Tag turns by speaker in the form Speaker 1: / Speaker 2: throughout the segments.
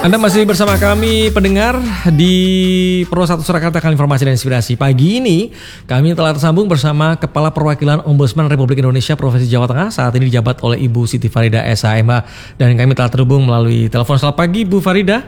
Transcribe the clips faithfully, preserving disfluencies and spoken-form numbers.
Speaker 1: Anda masih bersama kami pendengar di Pro satu Surakarta Kali Informasi dan Inspirasi. Pagi ini kami telah tersambung bersama Kepala Perwakilan Ombudsman Republik Indonesia Provinsi Jawa Tengah, saat ini dijabat oleh Ibu Siti Farida S H M H, dan kami telah terhubung melalui telepon. Selamat pagi Bu Farida.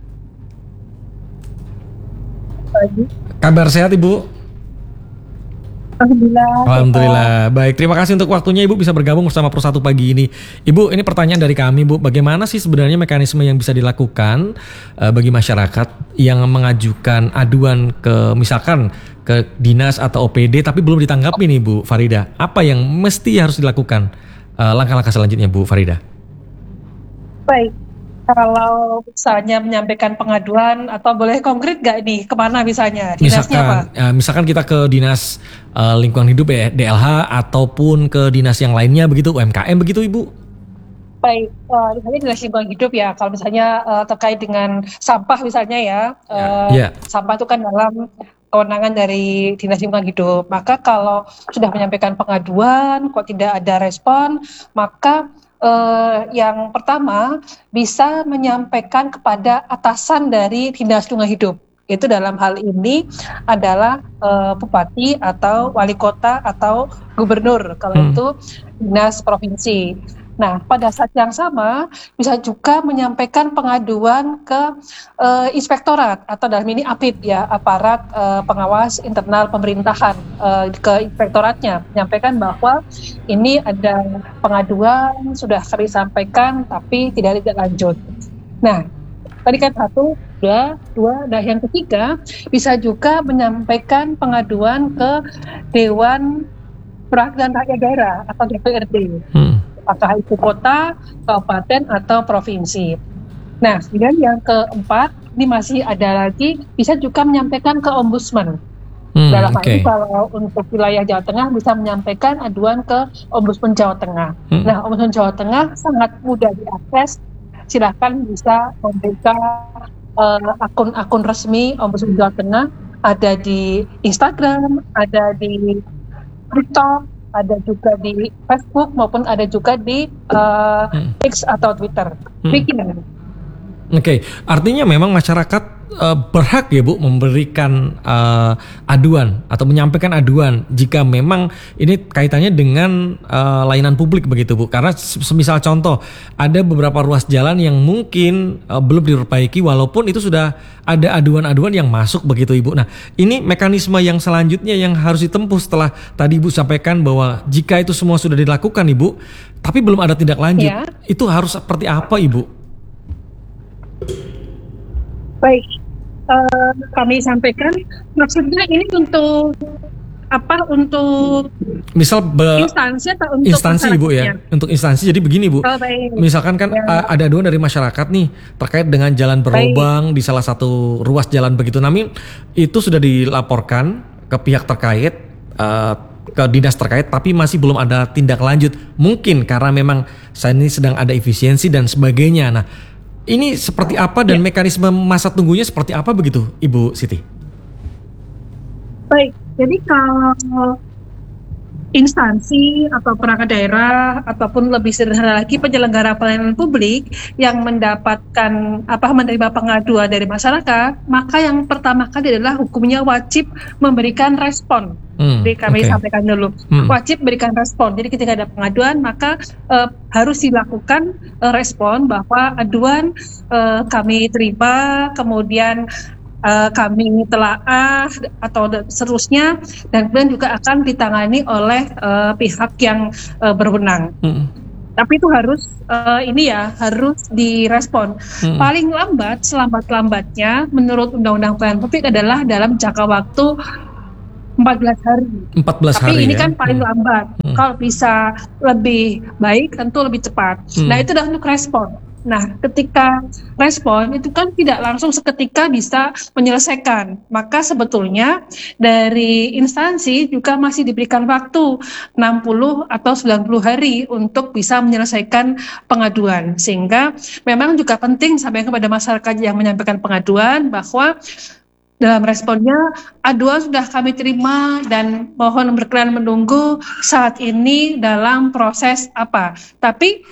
Speaker 2: Pagi.
Speaker 1: Kabar sehat Ibu?
Speaker 2: Alhamdulillah.
Speaker 1: Alhamdulillah. Baik, terima kasih untuk waktunya Ibu bisa bergabung bersama Pro satu pagi ini. Ibu, ini pertanyaan dari kami Bu, bagaimana sih sebenarnya mekanisme yang bisa dilakukan uh, bagi masyarakat yang mengajukan aduan ke misalkan ke dinas atau O P D tapi belum ditanggapi nih Bu Farida. Apa yang mesti harus dilakukan uh, langkah-langkah selanjutnya Bu Farida?
Speaker 2: Baik, kalau misalnya menyampaikan pengaduan atau boleh konkret gak nih kemana misalnya? Dinasnya
Speaker 1: Misalkan,
Speaker 2: apa?
Speaker 1: uh, misalkan kita ke dinas uh, lingkungan hidup ya, D L H, ataupun ke dinas yang lainnya begitu, U M K M begitu Ibu?
Speaker 2: Baik, uh, misalnya dinas lingkungan hidup ya, kalau misalnya uh, terkait dengan sampah misalnya ya, uh,
Speaker 1: ya, ya.
Speaker 2: sampah itu kan dalam kewenangan dari dinas lingkungan hidup. Maka kalau sudah menyampaikan pengaduan, kok tidak ada respon, maka Uh, yang pertama bisa menyampaikan kepada atasan dari dinas lingkungan hidup. Itu dalam hal ini adalah uh, bupati atau wali kota atau gubernur kalau
Speaker 1: Hmm.
Speaker 2: itu dinas provinsi. Nah, pada saat yang sama bisa juga menyampaikan pengaduan ke uh, inspektorat atau dalam ini A P I D ya, aparat uh, pengawas internal pemerintahan, uh, ke inspektoratnya, menyampaikan bahwa ini ada pengaduan sudah kami sampaikan tapi tidak tidak lanjut. Nah, tadi kan satu, dua, dua, nah yang ketiga bisa juga menyampaikan pengaduan ke Dewan Perwakilan Rakyat Daerah atau D P R D. Hmm. Apakah itu kota, kabupaten, atau provinsi. Nah, kemudian yang keempat, ini masih ada lagi, bisa juga menyampaikan ke ombudsman. Hmm, Dalam hal okay. ini kalau untuk wilayah Jawa Tengah bisa menyampaikan aduan ke Ombudsman Jawa Tengah. Hmm. Nah, Ombudsman Jawa Tengah sangat mudah diakses, silakan bisa membuka uh, akun-akun resmi Ombudsman Jawa Tengah, ada di Instagram, ada di TikTok, ada juga di Facebook maupun ada juga di uh, hmm. X atau Twitter. Hmm.
Speaker 1: Oke, okay. Artinya memang masyarakat uh, berhak ya Bu memberikan uh, aduan atau menyampaikan aduan jika memang ini kaitannya dengan uh, layanan publik begitu Bu. Karena semisal contoh ada beberapa ruas jalan yang mungkin uh, belum diperbaiki walaupun itu sudah ada aduan-aduan yang masuk begitu Ibu. Nah, ini mekanisme yang selanjutnya yang harus ditempuh setelah tadi Ibu sampaikan bahwa jika itu semua sudah dilakukan Ibu, tapi belum ada tindak lanjut, ya. Itu harus seperti apa Ibu?
Speaker 2: Baik, uh, kami sampaikan maksudnya ini untuk apa, untuk
Speaker 1: misal be,
Speaker 2: instansi atau untuk
Speaker 1: instansi Ibu ya, untuk instansi. Jadi begini Bu, oh, misalkan kan ya. ada aduan dari masyarakat nih terkait dengan jalan berlubang baik. Di salah satu ruas jalan begitu, namun itu sudah dilaporkan ke pihak terkait, uh, ke dinas terkait, tapi masih belum ada tindak lanjut. Mungkin karena memang saat ini sedang ada efisiensi dan sebagainya. Nah, ini seperti apa dan ya. Mekanisme masa tunggunya seperti apa begitu Ibu Siti?
Speaker 2: Baik, jadi kalau instansi atau perangkat daerah ataupun lebih sederhana lagi penyelenggara pelayanan publik yang mendapatkan apa menerima pengaduan dari masyarakat, maka yang pertama kali adalah hukumnya wajib memberikan respon. Hmm, Jadi kami okay. sampaikan dulu, hmm. wajib berikan respon. Jadi ketika ada pengaduan maka uh, harus dilakukan uh, respon bahwa aduan uh, kami terima, kemudian Uh, kami telaah atau seterusnya, dan kemudian juga akan ditangani oleh uh, pihak yang uh, berwenang. Hmm. Tapi itu harus uh, ini ya harus direspon. Hmm. Paling lambat, selambat-lambatnya menurut Undang-Undang Pelayanan Publik adalah dalam jangka waktu empat belas hari.
Speaker 1: empat belas
Speaker 2: Tapi
Speaker 1: hari
Speaker 2: ini
Speaker 1: ya?
Speaker 2: kan paling hmm. lambat. Hmm. Kalau bisa lebih baik tentu lebih cepat. Hmm. Nah, itu adalah untuk respon. Nah, ketika respon itu kan tidak langsung seketika bisa menyelesaikan. Maka sebetulnya dari instansi juga masih diberikan waktu enam puluh atau sembilan puluh hari untuk bisa menyelesaikan pengaduan. Sehingga memang juga penting sampai kepada masyarakat yang menyampaikan pengaduan bahwa dalam responnya, aduan sudah kami terima dan mohon berkenan menunggu saat ini dalam proses apa. Tapi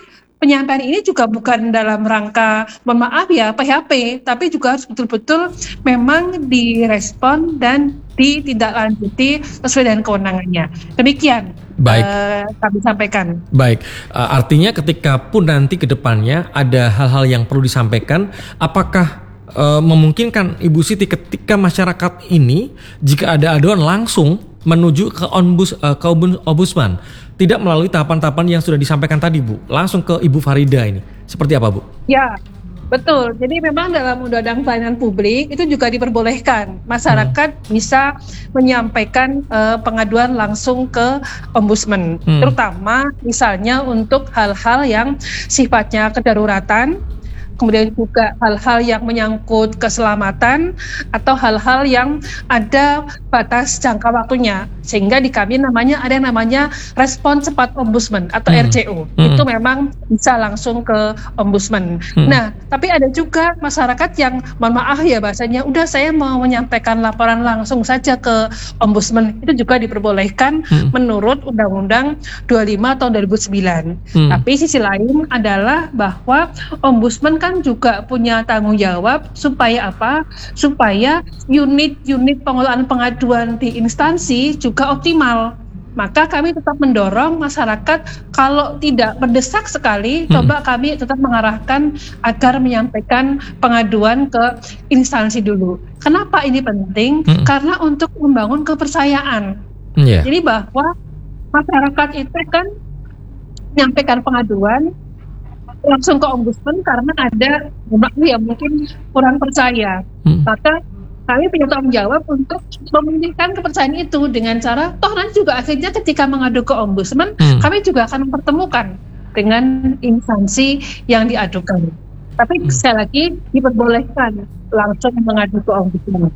Speaker 2: penyampaian ini juga bukan dalam rangka mohon maaf ya P H P, tapi juga harus betul-betul memang direspon dan ditindaklanjuti sesuai dengan kewenangannya. Demikian
Speaker 1: Baik.
Speaker 2: Uh, kami sampaikan.
Speaker 1: Baik, uh, artinya ketika pun nanti ke depannya ada hal-hal yang perlu disampaikan, apakah uh, memungkinkan Ibu Siti ketika masyarakat ini jika ada aduan langsung menuju ke ombus, uh, ke ombudsman, tidak melalui tahapan-tahapan yang sudah disampaikan tadi, Bu, langsung ke Ibu Farida ini, seperti apa, Bu?
Speaker 2: Ya. Betul, jadi memang dalam Undang-Undang Pelayanan Publik itu juga diperbolehkan masyarakat hmm. bisa menyampaikan uh, pengaduan langsung ke ombudsman, hmm. terutama misalnya untuk hal-hal yang sifatnya kedaruratan, kemudian juga hal-hal yang menyangkut keselamatan atau hal-hal yang ada batas jangka waktunya, sehingga di kami namanya ada yang namanya respon cepat ombudsman atau hmm. R C O. Hmm. Itu memang bisa langsung ke ombudsman. Hmm. Nah, tapi ada juga masyarakat yang mohon maaf ya bahasanya, udah saya mau menyampaikan laporan langsung saja ke ombudsman, itu juga diperbolehkan hmm. menurut Undang-Undang dua puluh lima tahun dua ribu sembilan. Hmm. Tapi sisi lain adalah bahwa ombudsman kan juga punya tanggung jawab supaya apa? Supaya unit-unit pengelolaan pengaduan di instansi juga optimal. Maka kami tetap mendorong masyarakat kalau tidak mendesak sekali, hmm. coba kami tetap mengarahkan agar menyampaikan pengaduan ke instansi dulu. Kenapa ini penting? Hmm. Karena untuk membangun kepercayaan. Yeah. Jadi bahwa masyarakat itu kan menyampaikan pengaduan langsung ke ombudsman karena ada ya mungkin kurang percaya. Hmm. Maka kami punya tanggung jawab untuk memulihkan kepercayaan itu dengan cara toh nanti juga akhirnya ketika mengadu ke ombudsman hmm. kami juga akan mempertemukan dengan instansi yang diadukan. Tapi hmm. sekali lagi diperbolehkan langsung mengadu ke ombudsman.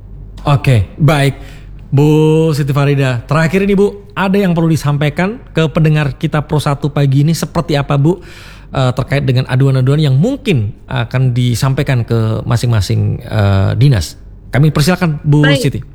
Speaker 1: Oke, baik. Bu Siti Farida, terakhir ini Bu, ada yang perlu disampaikan ke pendengar kita Pro satu pagi ini seperti apa Bu? Uh, terkait dengan aduan-aduan yang mungkin akan disampaikan ke masing-masing uh, dinas. Kami persilakan Bu Baik. Siti.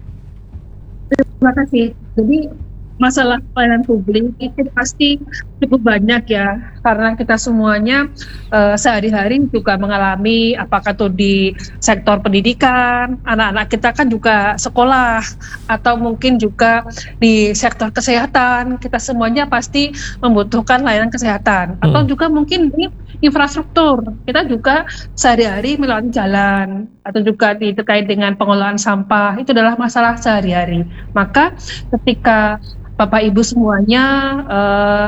Speaker 2: Terima kasih. Jadi masalah pelayanan publik itu pasti cukup banyak ya, karena kita semuanya uh, sehari-hari juga mengalami, apakah itu di sektor pendidikan, anak-anak kita kan juga sekolah, atau mungkin juga di sektor kesehatan, kita semuanya pasti membutuhkan layanan kesehatan, atau hmm. juga mungkin di infrastruktur, kita juga sehari-hari melewati jalan, atau juga di, terkait dengan pengelolaan sampah, itu adalah masalah sehari-hari. Maka ketika Bapak Ibu semuanya uh,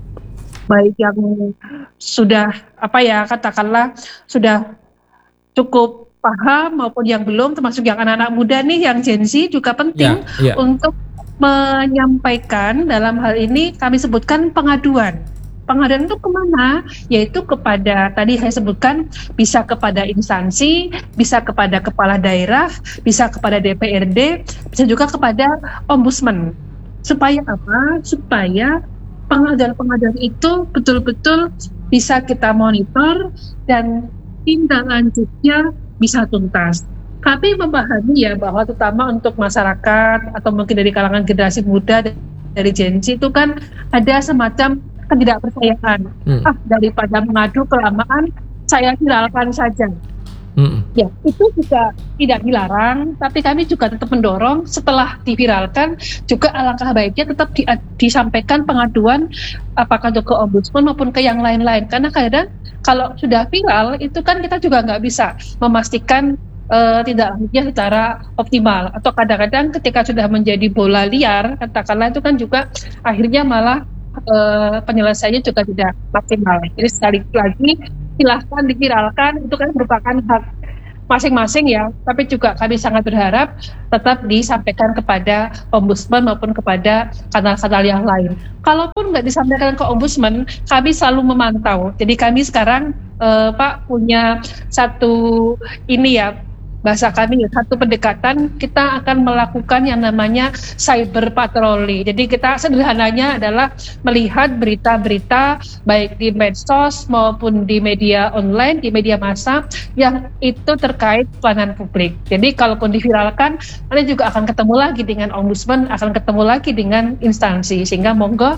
Speaker 2: baik yang sudah apa ya katakanlah sudah cukup paham maupun yang belum, termasuk yang anak-anak muda nih yang Gen Z juga penting yeah, yeah. untuk menyampaikan dalam hal ini kami sebutkan pengaduan. Pengaduan itu kemana? Yaitu kepada, tadi saya sebutkan, bisa kepada instansi, bisa kepada kepala daerah, bisa kepada D P R D, bisa juga kepada ombudsman. Supaya apa? Supaya pengaduan-pengaduan itu betul-betul bisa kita monitor dan tindak lanjutnya bisa tuntas. Kami memahami ya bahwa terutama untuk masyarakat atau mungkin dari kalangan generasi muda dari Gen Z itu kan ada semacam ketidakpercayaan. Hmm. Ah, daripada mengadu kelamaan, saya viralkan saja. Hmm. Ya, itu juga tidak dilarang, tapi kami juga tetap mendorong setelah diviralkan juga alangkah baiknya tetap di, disampaikan pengaduan apakah itu ke ombudsman maupun ke yang lain-lain. Karena kadang kalau sudah viral itu kan kita juga nggak bisa memastikan uh, tidak lanjutnya secara optimal. Atau kadang-kadang ketika sudah menjadi bola liar, katakanlah itu kan juga akhirnya malah uh, penyelesaiannya juga tidak maksimal. Jadi sekali lagi silahkan diviralkan, itu kan merupakan hak masing-masing ya, tapi juga kami sangat berharap tetap disampaikan kepada ombudsman maupun kepada kanal-kanal yang lain. Kalaupun nggak disampaikan ke ombudsman, kami selalu memantau. Jadi kami sekarang eh, Pak punya satu ini ya, bahasa kami satu pendekatan, kita akan melakukan yang namanya cyber patroli. Jadi kita sederhananya adalah melihat berita-berita baik di medsos maupun di media online, di media massa yang itu terkait pelayanan publik. Jadi kalaupun diviralkan, nanti juga akan ketemu lagi dengan ombudsman, akan ketemu lagi dengan instansi. Sehingga monggo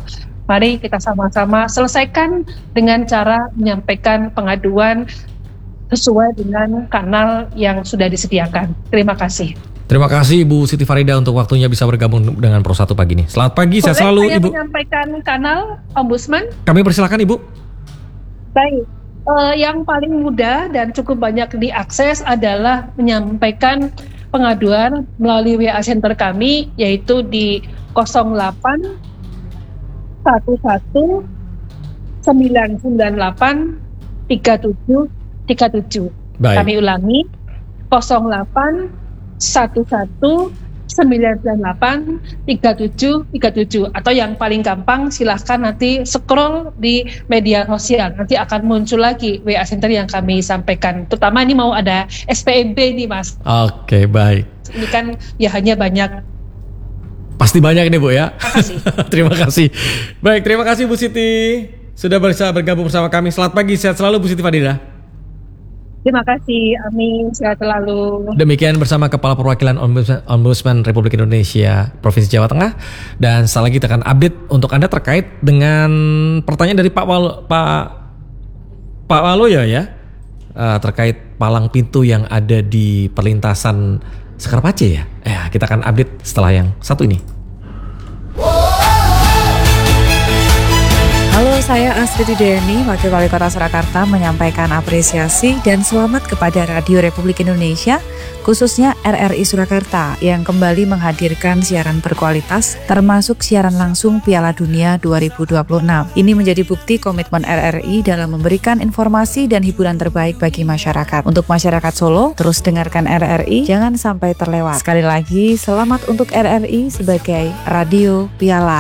Speaker 2: Mari kita sama-sama selesaikan dengan cara menyampaikan pengaduan sesuai dengan kanal yang sudah disediakan. Terima kasih.
Speaker 1: Terima kasih Ibu Siti Farida untuk waktunya bisa bergabung dengan Pro satu pagi ini. Selamat pagi,
Speaker 2: Boleh
Speaker 1: saya selalu
Speaker 2: saya
Speaker 1: Ibu.
Speaker 2: menyampaikan kanal Ombudsman?
Speaker 1: Kami persilakan Ibu.
Speaker 2: Baik. Uh, yang paling mudah dan cukup banyak diakses adalah menyampaikan pengaduan melalui W A Center kami, yaitu di nol delapan satu satu sembilan sembilan delapan tiga tujuh tiga tujuh.
Speaker 1: Baik.
Speaker 2: Kami ulangi nol delapan satu satu sembilan sembilan delapan tiga tujuh tiga tujuh, atau yang paling gampang silahkan nanti scroll di media sosial, nanti akan muncul lagi W A Center yang kami sampaikan. Terutama ini mau ada S P M B nih Mas.
Speaker 1: Oke, baik.
Speaker 2: Ini kan ya hanya banyak.
Speaker 1: Pasti banyak ini Bu ya.
Speaker 2: Terima kasih.
Speaker 1: Terima kasih. Baik, terima kasih Bu Siti sudah bisa bergabung bersama kami. Selamat pagi, sehat selalu Bu Siti Farida.
Speaker 2: Terima kasih, amin, sehat selalu.
Speaker 1: Demikian bersama Kepala Perwakilan Ombudsman, Ombudsman Republik Indonesia Provinsi Jawa Tengah. Dan setelah lagi kita akan update untuk Anda terkait dengan pertanyaan dari Pak Wal, Pak Pak Waloyo ya, uh, terkait palang pintu yang ada di perlintasan Sekar Pace ya. Eh, kita akan update setelah yang satu ini.
Speaker 3: Halo, saya Astrid Deni, Wakil Wali Kota Surakarta, menyampaikan apresiasi dan selamat kepada Radio Republik Indonesia, khususnya R R I Surakarta, yang kembali menghadirkan siaran berkualitas, termasuk siaran langsung Piala Dunia dua ribu dua puluh enam. Ini menjadi bukti komitmen R R I dalam memberikan informasi dan hiburan terbaik bagi masyarakat. Untuk masyarakat Solo, terus dengarkan R R I, jangan sampai terlewat. Sekali lagi, selamat untuk R R I sebagai Radio Piala.